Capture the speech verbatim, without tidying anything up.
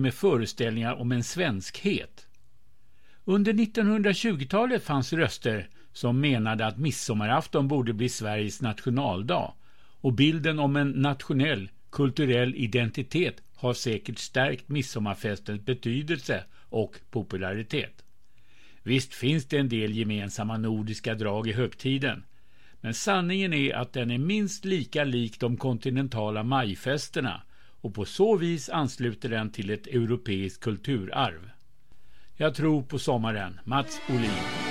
med föreställningar om en svenskhet. Under nittonhundratjugotalet fanns röster som menade att midsommarafton borde bli Sveriges nationaldag, och bilden om en nationell, kulturell identitet har säkert stärkt midsommarfestens betydelse och popularitet. Visst finns det en del gemensamma nordiska drag i högtiden, men sanningen är att den är minst lika lik de kontinentala majfesterna, och på så vis ansluter den till ett europeiskt kulturarv. Jag tror på sommaren. Mats Olin.